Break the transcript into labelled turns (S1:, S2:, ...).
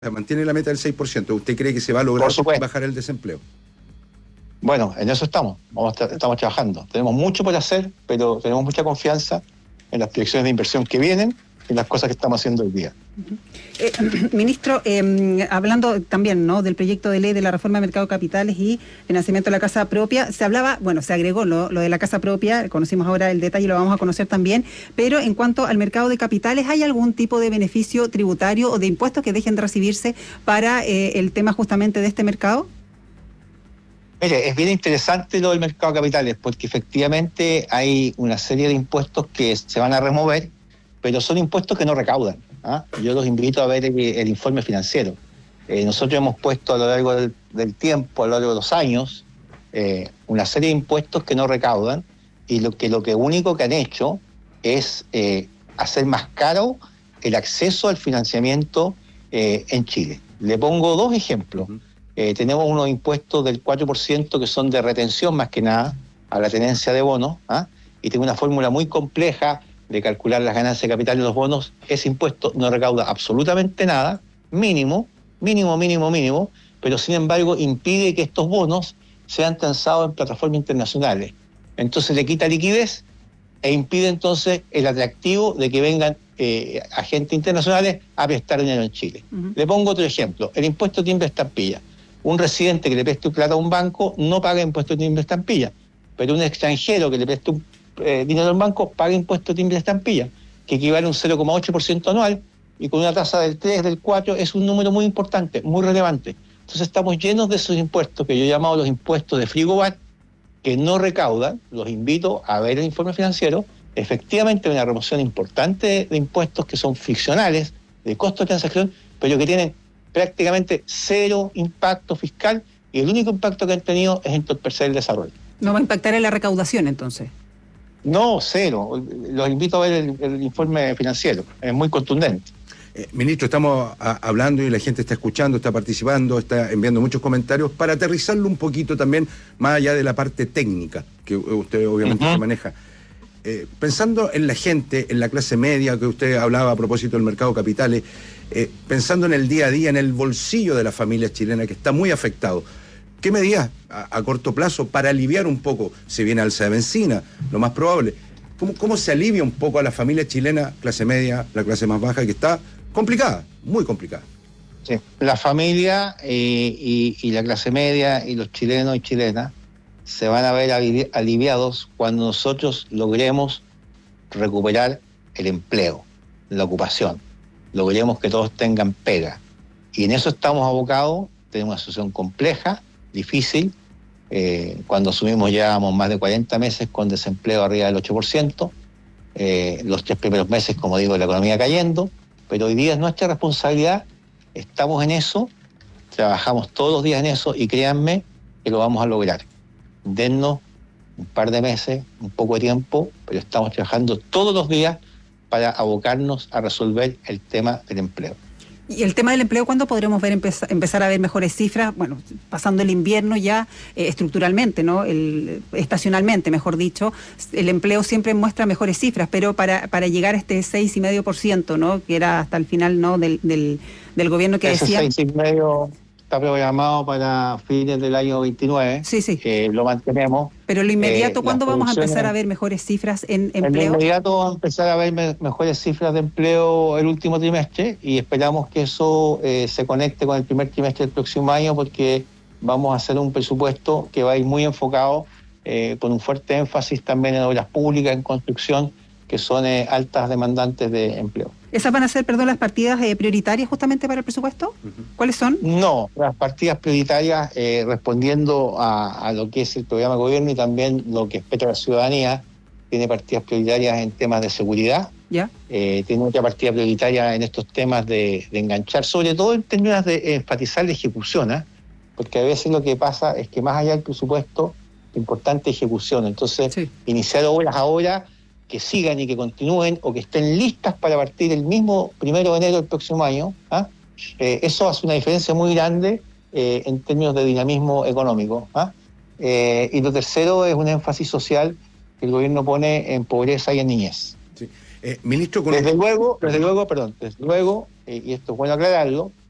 S1: mantiene la meta del 6%. ¿Usted cree que se va a lograr bajar el desempleo?
S2: Bueno, en eso estamos trabajando. Tenemos mucho por hacer, pero tenemos mucha confianza en las proyecciones de inversión que vienen y en las cosas que estamos haciendo hoy día.
S3: Ministro, hablando también, ¿no?, del proyecto de ley de la reforma de mercado de capitales y financiamiento de la casa propia, se hablaba, bueno, se agregó lo de la casa propia, conocimos ahora el detalle, lo vamos a conocer también, pero en cuanto al mercado de capitales, ¿hay algún tipo de beneficio tributario o de impuestos que dejen de recibirse para el tema justamente de este mercado?
S2: Mire, es bien interesante lo del mercado de capitales, porque efectivamente hay una serie de impuestos que se van a remover, pero son impuestos que no recaudan. Yo los invito a ver el informe financiero. Nosotros hemos puesto a lo largo del tiempo, a lo largo de los años, una serie de impuestos que no recaudan, y lo único que han hecho es hacer más caro el acceso al financiamiento en Chile. Le pongo dos ejemplos. Tenemos unos impuestos del 4% que son de retención más que nada a la tenencia de bonos, y tengo una fórmula muy compleja de calcular las ganancias de capital de los bonos. Ese impuesto no recauda absolutamente nada, mínimo, pero sin embargo impide que estos bonos sean transados en plataformas internacionales. Entonces le quita liquidez e impide entonces el atractivo de que vengan agentes internacionales a prestar dinero en Chile. Le pongo otro ejemplo, el impuesto timbre estampilla. Un residente que le preste plata a un banco no paga impuesto de timbre estampilla, pero un extranjero que le preste dinero al banco paga impuesto de timbre estampilla, que equivale a un 0,8% anual, y con una tasa del 3, del 4, es un número muy importante, muy relevante. Entonces estamos llenos de esos impuestos que yo he llamado los impuestos de frigobar, que no recaudan. Los invito a ver el informe financiero. Efectivamente hay una remoción importante de impuestos que son friccionales, de costo de transacción, pero que tienen prácticamente cero impacto fiscal, y el único impacto que han tenido es entorpecer el desarrollo.
S3: ¿No va a impactar en la recaudación entonces?
S2: No, cero. Los invito a ver el informe financiero, es muy contundente.
S1: Ministro, estamos hablando y la gente está escuchando, está participando, está enviando muchos comentarios para aterrizarlo un poquito también, más allá de la parte técnica que usted obviamente se maneja. Pensando en la gente, en la clase media que usted hablaba a propósito del mercado de capitales, pensando en el día a día, en el bolsillo de la familia chilena que está muy afectado, ¿qué medidas a corto plazo para aliviar un poco? Se viene alza de benzina, lo más probable. ¿Cómo se alivia un poco a la familia chilena, clase media, la clase más baja, que está complicada, muy complicada?
S2: Sí, la familia y la clase media y los chilenos y chilenas se van a ver aliviados cuando nosotros logremos recuperar el empleo, la ocupación, logremos que todos tengan pega. Y en eso estamos abocados. Tenemos una situación compleja, difícil. Cuando asumimos llevábamos más de 40 meses con desempleo arriba del 8%, los 3 primeros meses, como digo, la economía cayendo, pero hoy día es nuestra responsabilidad, estamos en eso, trabajamos todos los días en eso, y créanme que lo vamos a lograr. Dennos un par de meses, un poco de tiempo, pero estamos trabajando todos los días para abocarnos a resolver el tema del empleo.
S3: Y el tema del empleo, ¿cuándo podremos ver empezar a ver mejores cifras? Bueno, pasando el invierno ya estructuralmente, ¿no? Estacionalmente, mejor dicho, el empleo siempre muestra mejores cifras, pero para llegar a este 6,5%, ¿no?, que era hasta el final, ¿no?, del gobierno que
S2: ese
S3: decía...
S2: 6,5% está programado para fines del año 29.
S3: Sí.
S2: Lo mantenemos.
S3: Pero lo inmediato, ¿cuándo vamos a empezar a ver mejores cifras en empleo?
S2: En lo inmediato vamos a empezar a ver mejores cifras de empleo el último trimestre, y esperamos que eso se conecte con el primer trimestre del próximo año, porque vamos a hacer un presupuesto que va a ir muy enfocado, con un fuerte énfasis también en obras públicas, en construcción, que son altas demandantes de empleo.
S3: ¿Esas van a ser, las partidas prioritarias justamente para el presupuesto? ¿Cuáles son?
S2: No, las partidas prioritarias, respondiendo a lo que es el programa de gobierno y también lo que espera la ciudadanía, tiene partidas prioritarias en temas de seguridad.
S3: ¿Ya?
S2: Tiene otra partida prioritaria en estos temas de enganchar, sobre todo en términos de enfatizar la ejecución, porque a veces lo que pasa es que más allá del presupuesto, importante ejecución. Entonces, iniciar obras ahora que sigan y que continúen, o que estén listas para partir el mismo 1 de enero del próximo año, eso hace una diferencia muy grande en términos de dinamismo económico. Y lo tercero es un énfasis social que el gobierno pone en pobreza y en niñez.
S1: Sí. Ministro,
S2: desde luego, y esto es bueno aclararlo,